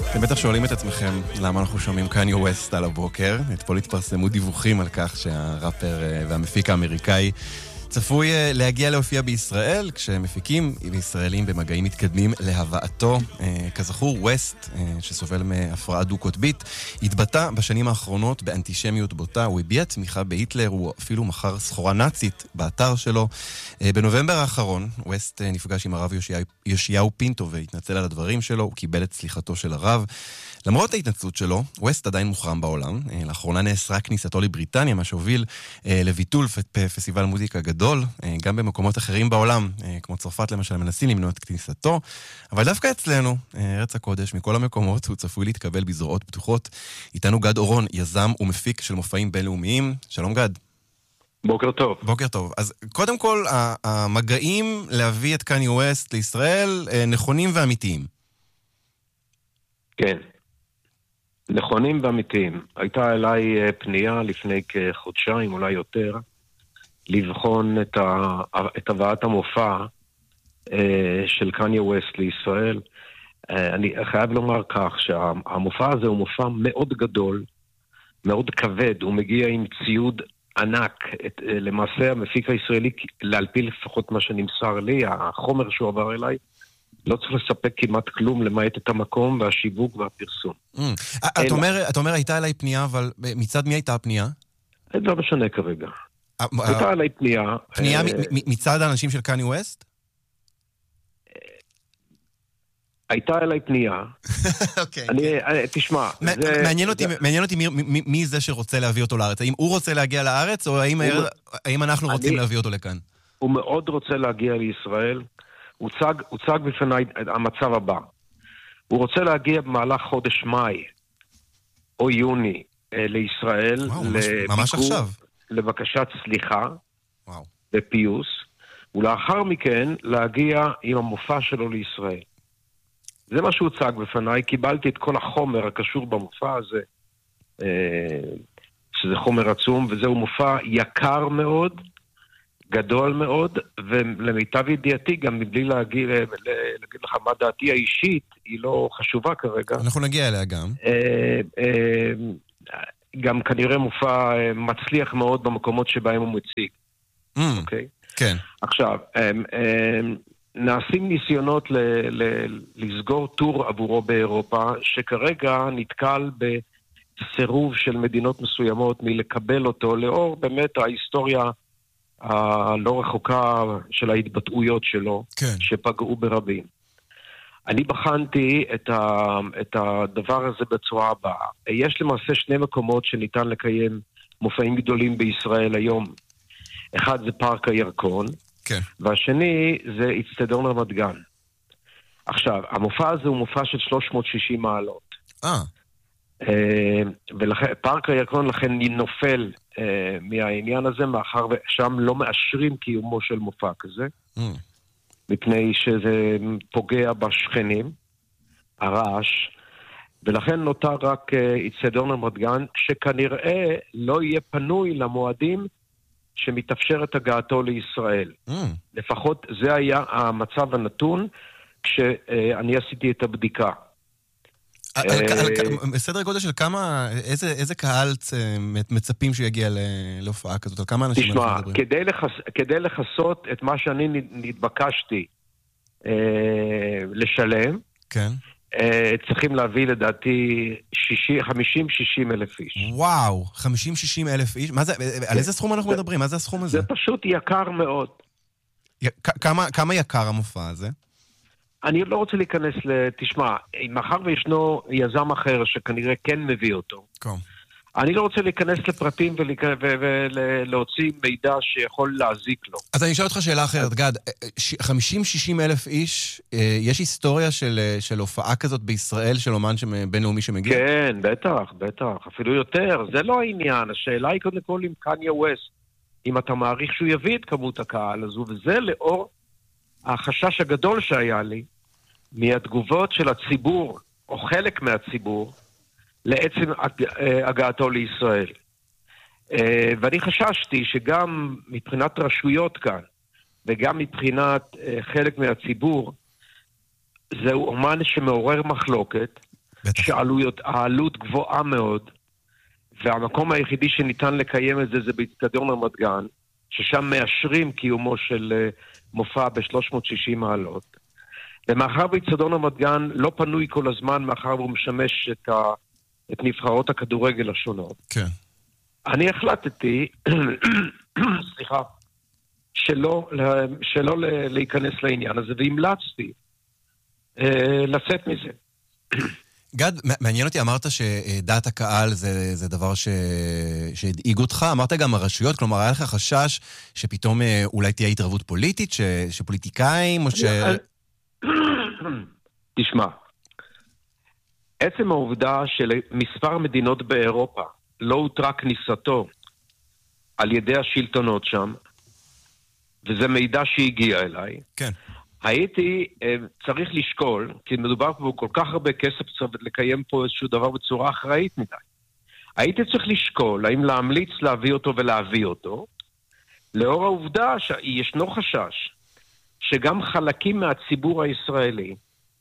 אתם בטח שואלים את עצמכם למה אנחנו שומעים קניה ווסט על הבוקר. אתמול התפרסמו דיווחים על כך שהראפר והמפיק האמריקאי צפוי להגיע להופיע בישראל, כשמפיקים וישראלים במגעים מתקדמים להבאתו. כזכור, ווסט, שסובל מהפרעה דו-קוטבית, התבטא בשנים האחרונות באנטישמיות בוטה. הוא הביע תמיכה בהיטלר, הוא אפילו מכר סחורה נאצית באתר שלו. בנובמבר האחרון, ווסט נפגש עם הרב יאשיהו פינטו והתנצל על הדברים שלו, הוא קיבל את סליחתו של הרב. למרות ההתנצלות שלו, ווסט עדיין מוחרם בעולם. לאחרונה נאסרה כניסתו לבריטניה, מה שהוביל לביטול פסטיבל מוזיקה גדול, גם במקומות אחרים בעולם, כמו צרפת למשל, מנסים למנוע את כניסתו, אבל דווקא אצלנו, ארץ הקודש, מכל המקומות, הוא צפוי להתקבל בזרועות פתוחות. איתנו גד אורון, יזם ומפיק של מופעים בינלאומיים. שלום גד. בוקר טוב. בוקר טוב. אז קודם כל, המגעים להביא את קניה ווסט לישראל נכונים ואמיתיים. כן. נכונים ואמיתיים. הייתה אליי פנייה לפני כחודשיים, אולי יותר, לבחון את הבאת המופע של קניה ווסט לישראל. אני חייב לומר כך, שהמופע הזה הוא מופע מאוד גדול, מאוד כבד, הוא מגיע עם ציוד ענק. למעשה המפיק הישראלי, על פי לפחות מה שנמסר לי, החומר שהוא עבר אליי, לא צריך לספק כמעט כלום, למעט את המקום והשיווק והפרסום. אתה אומר, הייתה אליי פנייה, אבל מצד מי הייתה הפנייה? לא משנה כרגע. הייתה אליי פנייה. פנייה מצד האנשים של קניה ווסט? הייתה אליי פנייה. אוקיי. תשמע. מעניין אותי מי זה שרוצה להביא אותו לארץ. האם הוא רוצה להגיע לארץ, או האם אנחנו רוצים להביא אותו לכאן? הוא מאוד רוצה להגיע לישראל. הוצג בפני המצב הבא. הוא רוצה להגיע במהלך חודש מאי או יוני לישראל. ממש עכשיו. לבקשת סליחה ופיוס, ולאחר מכן להגיע עם המופע שלו לישראל. זה מה שהוצג בפניי. קיבלתי את כל החומר הקשור במופע הזה, שזה חומר עצום, וזהו מופע יקר מאוד, גדול מאוד, ולמיטב ידיעתי, גם מבלי להגיד לך מה דעתי האישית, היא לא חשובה כרגע. אנחנו נגיע אליה גם. גם כנראה מופע מצליח מאוד במקומות שבהם הוא מציג. אוקיי? כן. עכשיו, נעשים ניסיונות לסגור טור עבורו באירופה, שכרגע נתקל בסירוב של מדינות מסוימות מלקבל אותו, לאור באמת ההיסטוריה הלא רחוקה של ההתבטאויות שלו, כן. שפגעו ברבים. אני בחנתי את הדבר הזה בצורה הבאה. יש למעשה שני מקומות שניתן לקיים מופעים גדולים בישראל היום. אחד זה פארק הירקון, כן. והשני זה אצטדיון רמת גן. עכשיו, המופע הזה הוא מופע של 360 מעלות. ופארק הירקון לכן נופל מהעניין הזה, מאחר ושם לא מאשרים קיומו של מופע כזה. מפני שזה פוגע בשכנים, הרעש, ולכן נותר רק אצטדיון רמת גן, שכנראה לא יהיה פנוי למועדים שמתאפשרת הגעתו לישראל. לפחות זה היה המצב הנתון כשאני עשיתי את הבדיקה. בסדר גודל של כמה, איזה קהל מצפים שיגיע להופעה כזאת? על כמה אנשים אנחנו מדברים? כדי לחסות את מה שאני נתבקשתי לשלם, כן. צריכים להביא לדעתי 50-60 אלף איש. וואו, 50-60 אלף איש? על איזה סכום אנחנו מדברים? מה זה הסכום הזה? זה פשוט יקר מאוד. כמה יקר המופע הזה? אני לא רוצה להיכנס תשמע, מאחר וישנו יזם אחר שכנראה כן מביא אותו, אני לא רוצה להיכנס לפרטים ולהוציא מידע שיכול להזיק לו. אז אני אשאל אותך שאלה אחרת, גד, 50-60 אלף איש, יש היסטוריה של הופעה כזאת בישראל, של אומן בינלאומי שמגיע? כן, בטח, אפילו יותר, זה לא העניין, השאלה היא קודם כל עם קניה ווסט, אם אתה מעריך שהוא יביא את כמות הקהל הזו, וזה לאור החשש הגדול שהיה לי, מהתגובות של הציבור, או חלק מהציבור, לעצם הגעתו לישראל. ואני חששתי שגם מבחינת רשויות כאן, וגם מבחינת חלק מהציבור, זהו אומן שמעורר מחלוקת, שהעלות גבוהה מאוד, והמקום היחידי שניתן לקיים את זה באצטדיון רמת גן, ששם מאשרים קיומו של מופע ב-360 מעלות. ומאחר באצטדיון רמת גן לא פנוי כל הזמן, מאחר והוא משמש את נבחרות הכדורגל השונות. כן. אני החלטתי, סליחה, שלא להיכנס לעניין הזה, והמלצתי לצאת מזה. גד, מעניין אותי, אמרת שדעת הקהל זה דבר שהדאיג אותך, אמרת גם הרשויות, כלומר היה לך חשש שפתאום אולי תהיה התערבות פוליטית, שפוליטיקאים או תשמע, עצם העובדה שלמספר מדינות באירופה לא הותרה כניסתו על ידי השלטונות שם, וזה מידע שהגיע אליי, כן. הייתי צריך לשקול, כי מדובר פה כל כך הרבה כסף צריך לקיים פה איזשהו דבר בצורה אחראית מדי. הייתי צריך לשקול האם להמליץ להביא אותו ולהביא אותו, לאור העובדה שישנו חשש שגם חלקים מהציבור הישראלי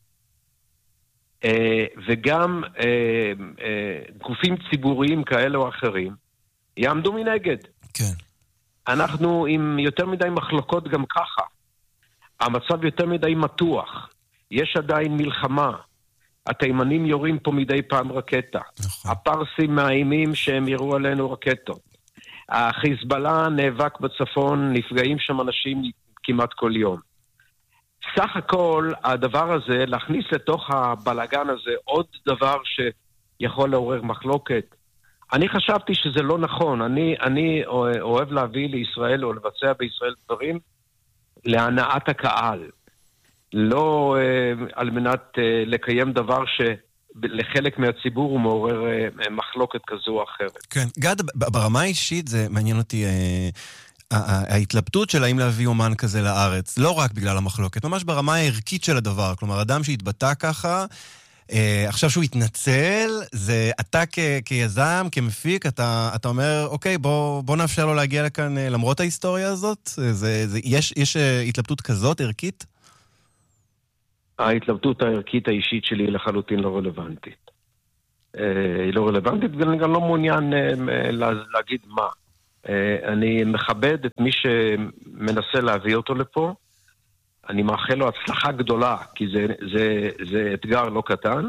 וגם גופים ציבוריים כאלה או אחרים יעמדו מנגד. כן. אנחנו עם יותר מדי מחלוקות גם ככה. המצב יותר מדי מתוח. יש עדיין מלחמה. התימנים יורים פה מדי פעם רקטה. נכון. הפרסים מאיימים שהם יראו עלינו רקטות. החיזבאללה נאבק בצפון, נפגעים שם אנשים כמעט כל יום. סך הכל הדבר הזה, להכניס לתוך הבלגן הזה עוד דבר שיכול לעורר מחלוקת, אני חשבתי שזה לא נכון. אני אוהב להביא לישראל או לבצע בישראל דברים להנעת הקהל. לא על מנת לקיים דבר שלחלק מהציבור הוא מעורר מחלוקת כזו או אחרת. כן, גד, ברמה האישית זה מעניין אותי ההתלבטות של האם להביא אומן כזה לארץ, לא רק בגלל המחלוקת, ממש ברמה הערכית של הדבר. כלומר, אדם שהתבטא ככה, עכשיו שהוא התנצל, זה אתה כיזם, כמפיק, אתה אומר, אוקיי, בוא נאפשר לו להגיע לכאן למרות ההיסטוריה הזאת? יש התלבטות כזאת ערכית? ההתלבטות הערכית האישית שלי היא לחלוטין לא רלוונטית. היא לא רלוונטית, ואני גם לא מעוניין להגיד מה. אני מכבד את מי שמנסה להביא אותו לפה. אני מאחל לו הצלחה גדולה, כי זה אתגר לא קטן,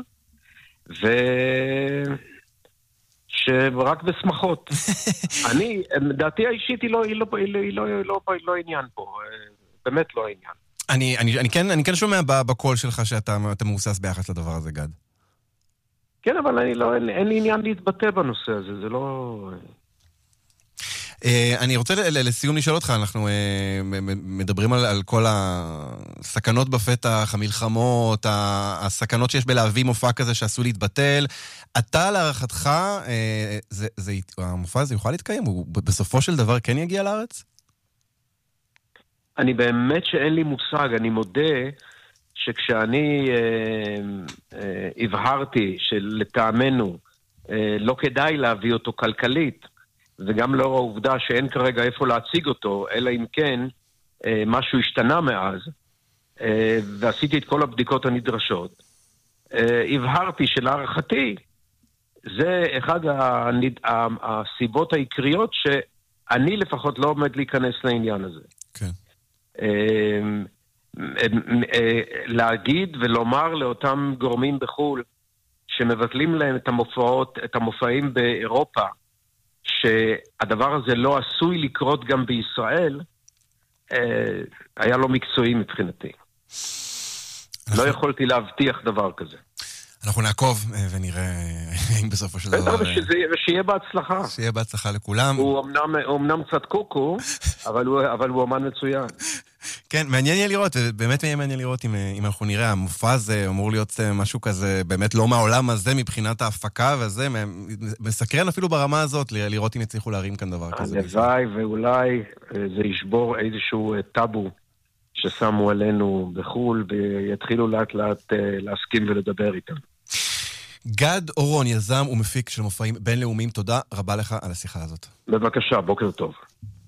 שרק בשמחות. דעתי האישית היא לא עניין פה, באמת לא עניין. אני כן שומע בקול שלך שאתה מאוסס ביחס לדבר הזה, גד. כן, אבל אין לי עניין להתבטא בנושא הזה, זה לא... אני רוצה לסיום לשאול אותך, אנחנו מדברים על כל הסכנות בפתח, המלחמות, הסכנות שיש בלהביא מופע כזה שעשו להתבטל. אתה להערכתך, המופע הזה יוכל להתקיים? הוא בסופו של דבר כן יגיע לארץ? אני באמת שאין לי מושג, אני מודה שכשאני הבהרתי שלטעמנו לא כדאי להביא אותו כלכלית, וגם לאור העובדה שאין כרגע איפה להציג אותו, אלא אם כן משהו השתנה מאז, ועשיתי את כל הבדיקות הנדרשות, הבהרתי שלהערכתי, זה אחד הסיבות העיקריות שאני לפחות לא עומד להיכנס לעניין הזה. כן. להגיד ולומר לאותם גורמים בחול, שמבטלים להם את המופעים באירופה, שהדבר הזה לא עשוי לקרות גם בישראל, היה לא מקצועי מבחינתי. לא יכולתי להבטיח דבר כזה. אנחנו נעקוב ונראה אם בסופו של דבר... ושיהיה בהצלחה. שיהיה בהצלחה לכולם. הוא אמנם קצת קוקו, אבל הוא אמן מצוין. כן, מעניין יהיה לראות, ובאמת מעניין לראות אם אנחנו נראה, המופע הזה אמור להיות משהו כזה, באמת לא מהעולם הזה מבחינת ההפקה, וזה מסקרן אפילו ברמה הזאת, לראות אם יצליחו להרים כאן דבר כזה. הלוואי, ואולי זה ישבור איזשהו טאבו ששמו עלינו בחול, ויתחילו לאט לאט להסכים ולדבר איתם. גד אורון, יזם ומפיק של מופעים בינלאומיים, תודה רבה לך על השיחה הזאת. בבקשה, בוקר טוב.